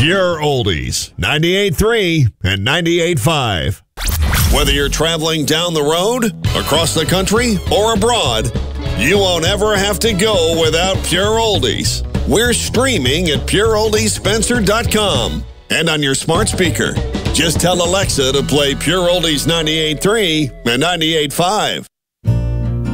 Pure Oldies, 98.3 and 98.5. Whether you're traveling down the road, across the country, or abroad, you won't ever have to go without Pure Oldies. We're streaming at pureoldiesspencer.com and on your smart speaker. Just tell Alexa to play Pure Oldies 98.3 and 98.5.